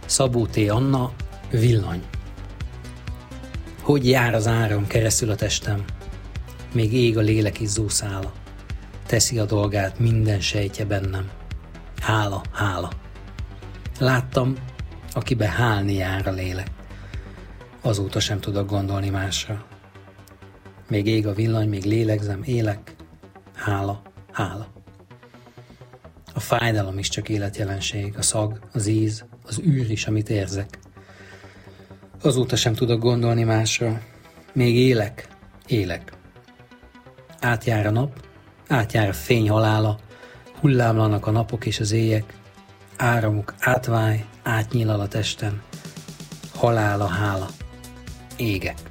Szabó T. Anna, villany. Hogy jár az áram keresztül a testem, még ég a lélek izzó szála, teszi a dolgát minden sejtje bennem. Hála, hála. Láttam, akibe hálni jár a lélek. Azóta sem tudok gondolni másra. Még ég a villany, még lélegzem, élek. Hála, hála. A fájdalom is csak életjelenség, a szag, az íz, az űr is, amit érzek. Azóta sem tudok gondolni másra. Még élek, élek. Átjár a nap, átjár a fény halála, hullámlanak a napok és az éjek, áramuk átváj, átnyílal a testen, halála, hála, égek.